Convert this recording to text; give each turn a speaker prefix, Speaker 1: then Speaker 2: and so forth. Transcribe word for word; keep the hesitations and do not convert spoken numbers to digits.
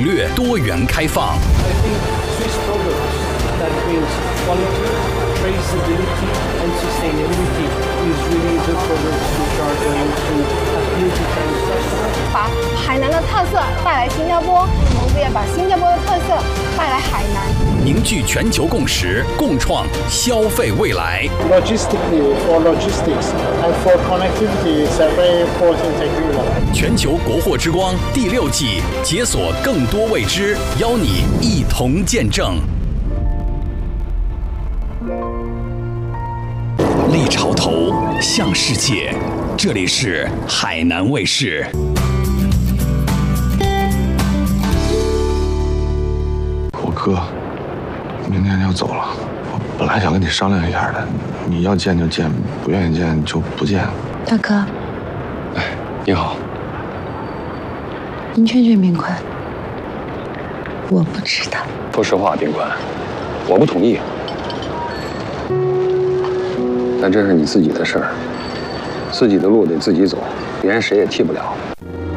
Speaker 1: 略、多元开放。
Speaker 2: Traceability and sustainability is really the products which are going to appeal to Chinese customers.
Speaker 3: 把海南的特色带来新加坡，同时也把新加坡的特色带来海南，
Speaker 1: 凝聚全球共识，共创消费未来。
Speaker 4: Logistically, for logistics and for connectivity, it's a very important agreement.
Speaker 1: 全球国货之光第六季，解锁更多未知，邀你一同见证。立潮头，向世界。这里是海南卫视。
Speaker 5: 我哥明天就走了，我本来想跟你商量一下的，你要见就见，不愿意见就不见。
Speaker 6: 大哥，
Speaker 5: 哎，你好。
Speaker 6: 您劝劝宾馆，我不知道。
Speaker 5: 说实话，宾馆，我不同意。但这是你自己的事儿，自己的路得自己走，别人谁也替不了。